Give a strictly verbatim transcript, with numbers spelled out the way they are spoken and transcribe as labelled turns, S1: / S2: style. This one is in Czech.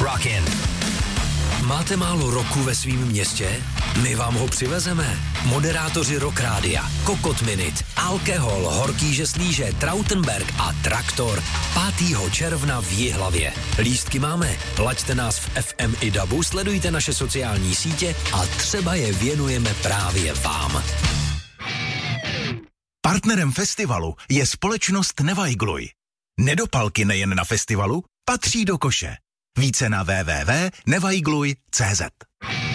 S1: Rockin'. Máte málo roku ve svém městě? My vám ho přivezeme. Moderátoři Rock Rádia, Kokot Minute, Alkohol, Horký žeslíže, Trautenberg a Traktor pátého června v Jihlavě. Lístky máme. Laďte nás v F M i dabu, sledujte naše sociální sítě a třeba je věnujeme právě vám.
S2: Partnerem festivalu je společnost Nevajgluj. Nedopalky nejen na festivalu patří do koše. Více na w w w tečka nevajgluj tečka c z.